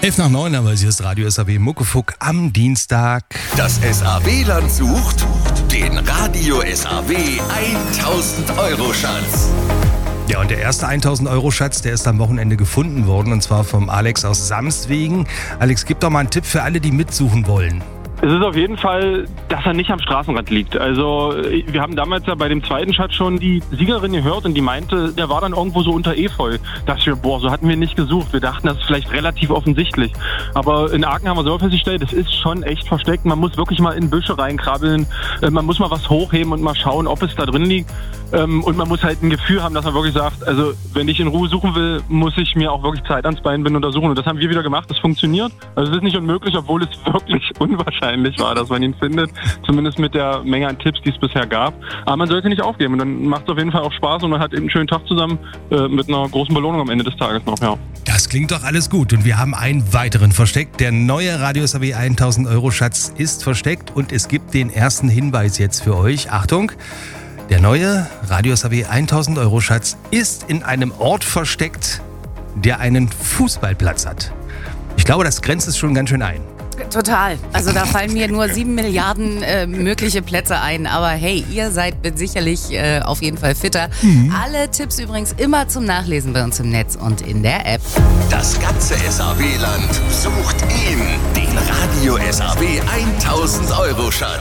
11:09, aber hier ist Radio SAW Muckefuck am Dienstag. Das SAW-Land sucht den Radio SAW 1000-Euro-Schatz. Ja, und der erste 1000-Euro-Schatz, der ist am Wochenende gefunden worden, und zwar vom Alex aus Samstwegen. Alex, gib doch mal einen Tipp für alle, die mitsuchen wollen. Es ist auf jeden Fall, dass er nicht am Straßenrand liegt. Also wir haben damals ja bei dem zweiten Schatz schon die Siegerin gehört und die meinte, der war dann irgendwo so unter Efeu. Dass wir, so hatten wir nicht gesucht. Wir dachten, das ist vielleicht relativ offensichtlich. Aber in Aachen haben wir so festgestellt, das ist schon echt versteckt. Man muss wirklich mal in Büsche reinkrabbeln. Man muss mal was hochheben und mal schauen, ob es da drin liegt. Und man muss halt ein Gefühl haben, dass man wirklich sagt, also wenn ich in Ruhe suchen will, muss ich mir auch wirklich Zeit ans Bein binden und untersuchen. Und das haben wir wieder gemacht. Das funktioniert. Also es ist nicht unmöglich, obwohl es wirklich unwahrscheinlich war, dass man ihn findet. Zumindest mit der Menge an Tipps, die es bisher gab. Aber man sollte nicht aufgeben. Und dann macht es auf jeden Fall auch Spaß und man hat eben einen schönen Tag zusammen mit einer großen Belohnung am Ende des Tages noch. Ja. Das klingt doch alles gut. Und wir haben einen weiteren versteckt. Der neue Radio SAW 1000-Euro-Schatz ist versteckt und es gibt den ersten Hinweis jetzt für euch. Achtung! Der neue Radio SAW 1000-Euro-Schatz ist in einem Ort versteckt, der einen Fußballplatz hat. Ich glaube, das grenzt es schon ganz schön ein. Total. Also da fallen mir nur 7 Milliarden mögliche Plätze ein. Aber hey, ihr seid sicherlich auf jeden Fall fitter. Alle Tipps übrigens immer zum Nachlesen bei uns im Netz und in der App. Das ganze SAW-Land sucht ihn, den Radio SAW 1000-Euro-Schatz.